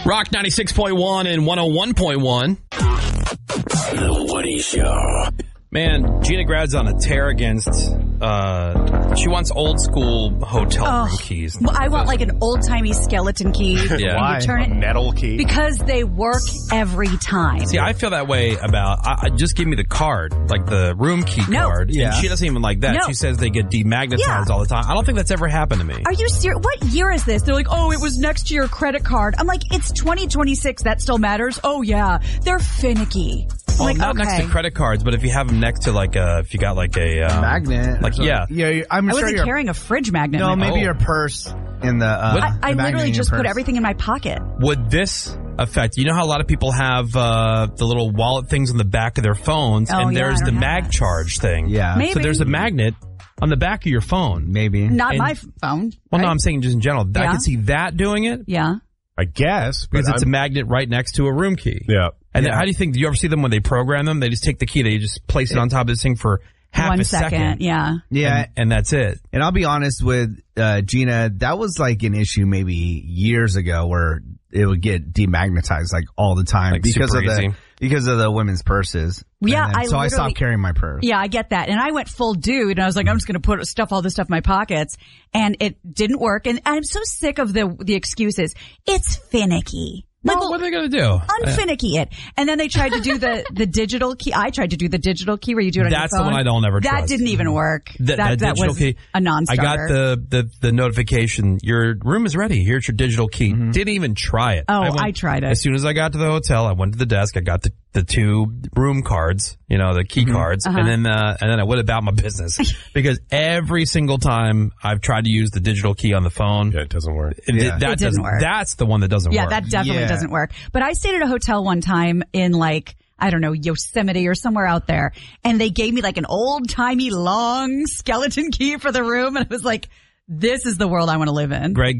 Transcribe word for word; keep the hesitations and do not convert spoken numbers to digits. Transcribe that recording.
Rock ninety-six point one and one oh one point one. The Woody Show. Man, Gina Grad's on a tear against, uh, she wants old school hotel Oh, room keys. Well, I want like an old-timey skeleton key. Yeah. Why? You turn it, A metal key? because they work every time. See, I feel that way about, I, I just give me the card, like the room key No. card. Yeah. And she doesn't even like that. No. She says they get demagnetized Yeah. all the time. I don't think that's ever happened to me. Are you serious? What year is this? They're like, oh, it was next to your credit card. I'm like, it's twenty twenty-six. That still matters? Oh, yeah. They're finicky. I'm Well, like, not okay. next to credit cards, but if you have them next to like a, if you got like a, um, magnet. or Like, something. yeah. Yeah, you- I'm I sure wasn't you're... carrying a fridge magnet. No, in my maybe Oh. your purse in the, uh, What? I, I the magnet literally in your just put purse. everything in my pocket. Would this affect, you know how a lot of people have, uh, the little wallet things on the back of their phones, Oh, and yeah, there's I the don't have mag that. charge thing. Yeah. Maybe. So there's a magnet on the back of your phone. Maybe. Not And- my phone. Well, no, right? I'm saying just in general. I Yeah. can see that doing it Yeah. I guess. because but it's a I'm- magnet right next to a room key. Yeah. And Yeah. then how do you think, do you ever see them when they program them? They just take the key, they just place it on top of this thing for half One a second. Yeah. Yeah. And, and that's it. And I'll be honest with uh, Gina, that was like an issue maybe years ago where it would get demagnetized like all the time Like because of super the easy. because of the women's purses. Yeah, And then- I so I literally- stopped carrying my purse. Yeah, I get that. And I went full dude and I was like, I'm just going to put stuff, all this stuff in my pockets. And it didn't work. And I'm so sick of the, the excuses. It's finicky. Like, Well, what are they going to do? unfinicky it. And then they tried to do the, the digital key. I tried to do the digital key where you do it on That's your the phone. one I don't ever That trust. didn't even work. That, that, that that digital was key. a non-starter. I got the, the, the notification. Your room is ready. Here's your digital key. Didn't even try it. Oh, went- I tried it. As soon as I got to the hotel, I went to the desk. I got the, the two room cards, you know, the key cards, Uh-huh. and then uh, and then I went about my business because every single time I've tried to use the digital key on the phone, Yeah, it doesn't work. it, Yeah. that It didn't doesn't work. That's the one that doesn't Yeah, work. that definitely Yeah. doesn't work. But I stayed at a hotel one time in like, I don't know, Yosemite or somewhere out there. And they gave me like an old timey long skeleton key for the room. And I was like, this is the world I want to live in. Greg,